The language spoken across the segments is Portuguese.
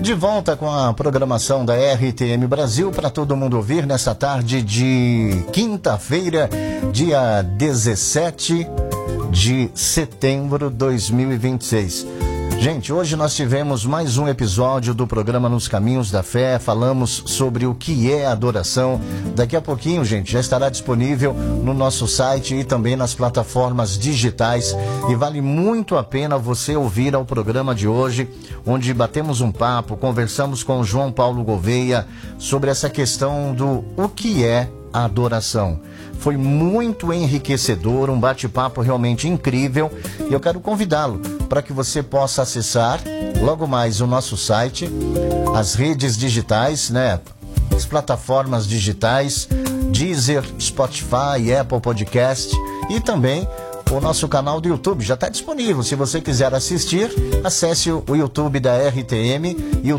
De volta com a programação da RTM Brasil para todo mundo ouvir nessa tarde de quinta-feira, dia 17 de setembro de 2026. Gente, hoje nós tivemos mais um episódio do programa Nos Caminhos da Fé. Falamos sobre o que é adoração. Daqui a pouquinho, gente, já estará disponível no nosso site e também nas plataformas digitais. E vale muito a pena você ouvir ao programa de hoje, onde batemos um papo, conversamos com o João Paulo Gouveia sobre essa questão do o que é a adoração. Foi muito enriquecedor, um bate-papo realmente incrível, e eu quero convidá-lo para que você possa acessar logo mais o nosso site, as redes digitais, as plataformas digitais, Deezer, Spotify, Apple Podcast e também o nosso canal do YouTube. Já está disponível. Se você quiser assistir, acesse o YouTube da RTM,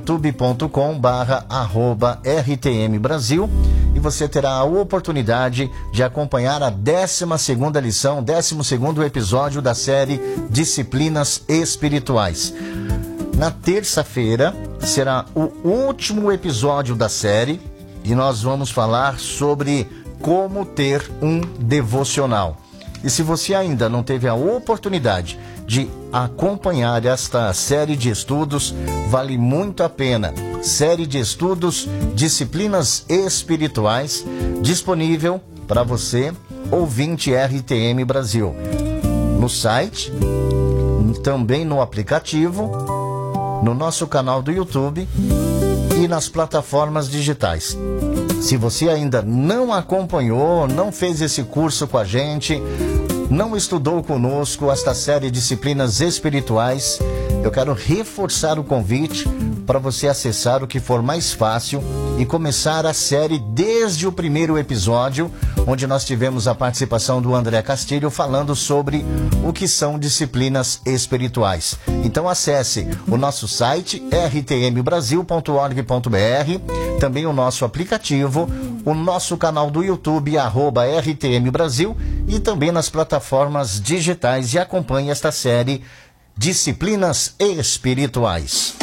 youtube.com/RTM Brasil, e você terá a oportunidade de acompanhar a 12ª lição, 12º episódio da série Disciplinas Espirituais. Na terça-feira será o último episódio da série e nós vamos falar sobre como ter um devocional. E se você ainda não teve a oportunidade de acompanhar esta série de estudos, vale muito a pena. Série de estudos, Disciplinas Espirituais, disponível para você, ouvinte RTM Brasil. No site, também no aplicativo, no nosso canal do YouTube e nas plataformas digitais. Se você ainda não acompanhou, não fez esse curso com a gente, não estudou conosco esta série de Disciplinas Espirituais, eu quero reforçar o convite para você acessar o que for mais fácil e começar a série desde o primeiro episódio, onde nós tivemos a participação do André Castilho falando sobre o que são disciplinas espirituais. Então acesse o nosso site rtmbrasil.org.br, também o nosso aplicativo, o nosso canal do YouTube @RTM Brasil e também nas plataformas digitais, e acompanhe esta série Disciplinas Espirituais.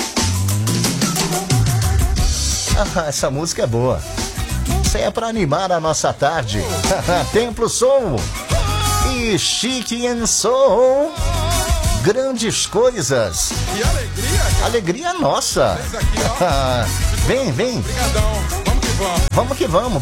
Essa música é boa. Isso aí é para animar a nossa tarde. Templo Soul e Chique and Soul. Grandes coisas. E alegria, cara. Alegria nossa. Aqui, ó. Vem. Obrigadão. Vamos que vamos. Vamos que vamos.